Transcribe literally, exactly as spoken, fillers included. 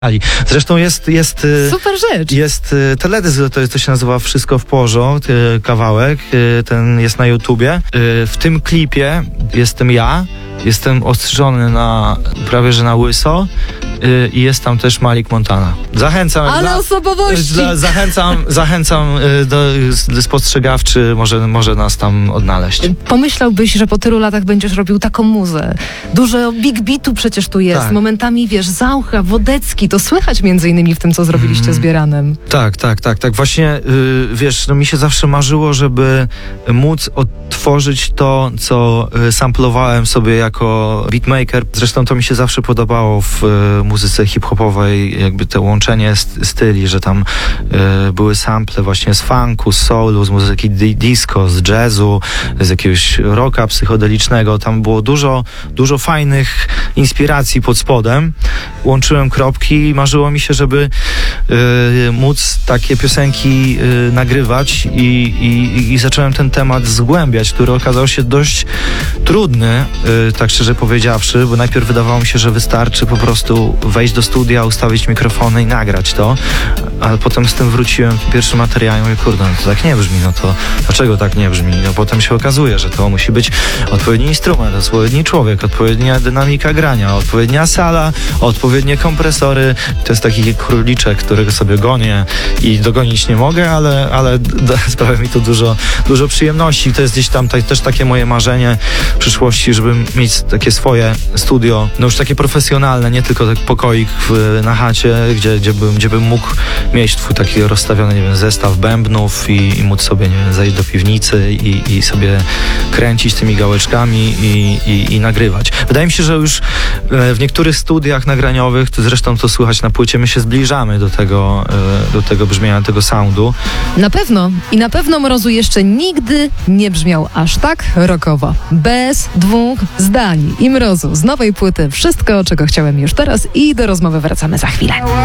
Zresztą jest, jest, Super rzecz. jest teledysk, to, jest, to się nazywa Wszystko w porządku, kawałek, ten jest na YouTubie. W tym klipie jestem ja, jestem ostrzyżony na, prawie że na łyso i jest tam też Malik Montana. Zachęcam. Ale dla, osobowości. Dla, zachęcam, zachęcam do, do spostrzegawczy, może, może nas tam odnaleźć. Pomyślałbyś, że po tylu latach będziesz robił taką muzę. Dużo big beatu przecież tu jest. Tak. Momentami, wiesz, Zaucha, Wodecki, to słychać między innymi w tym, co zrobiliście mm. z Bieranem. Tak, tak, tak, tak. Właśnie, yy, wiesz, no mi się zawsze marzyło, żeby móc odtworzyć to, co y, samplowałem sobie jako beatmaker. Zresztą to mi się zawsze podobało w y, muzyce hip-hopowej, jakby to łączenie styli, że tam y, były sample właśnie z funku, z soulu, z muzyki di- disco, z jazzu, z jakiegoś rocka psychodelicznego. Tam było dużo, dużo fajnych inspiracji pod spodem. Łączyłem kropki i marzyło mi się, żeby y, móc takie piosenki y, nagrywać i, i, i zacząłem ten temat zgłębiać, który okazał się dość trudny, y, tak szczerze powiedziawszy, bo najpierw wydawało mi się, że wystarczy po prostu wejść do studia, ustawić mikrofony i nagrać to, ale potem z tym wróciłem w pierwszym materiał i mówię, kurde, no to tak nie brzmi, no to dlaczego tak nie brzmi? No potem się okazuje, że to musi być odpowiedni instrument, odpowiedni człowiek, odpowiednia dynamika grania, odpowiednia sala, odpowiednie kompresory. To jest taki króliczek, którego sobie gonię i dogonić nie mogę, ale, ale d- sprawia mi to dużo, dużo przyjemności. To jest gdzieś tam t- też takie moje marzenie w przyszłości, żeby mieć takie swoje studio, no już takie profesjonalne, nie tylko taki pokoik w, na chacie, gdzie, gdzie, bym, gdzie bym mógł mieć twój taki rozstawiony, nie wiem, zestaw bębnów i, i móc sobie, nie wiem, zejść do piwnicy i, i sobie kręcić tymi gałeczkami i, i, i nagrywać. Wydaje mi się, że już w niektórych studiach nagraniowych, to zresztą to słychać na płycie, my się zbliżamy do tego, do tego brzmienia, tego soundu. Na pewno. I na pewno Mrozu jeszcze nigdy nie brzmiał aż tak rockowo. Bez dwóch zdań. I Mrozu z nowej płyty Wszystko, czego chciałem już teraz, i do rozmowy wracamy za chwilę.